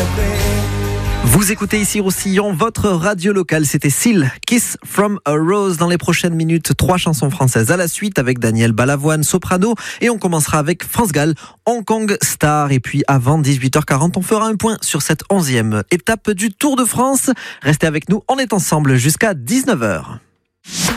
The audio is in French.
Vous écoutez ici Roussillon, votre radio locale. C'était Seal, Kiss from a Rose. Dans les prochaines minutes, 3 chansons françaises à la suite avec Daniel Balavoine, soprano. Et on commencera avec France Gall, Hong Kong Star. Et puis avant 18h40, on fera un point sur cette 11e étape du Tour de France. Restez avec nous, on est ensemble jusqu'à 19h.